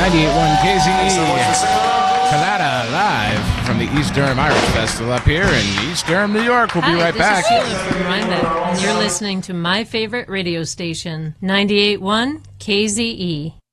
98.1 KZE. Colada live from the East Durham Irish Festival up here in East Durham, New York. We'll be right back. This is Sheila from Rhinebeck, and you're listening to my favorite radio station, 98.1 KZE.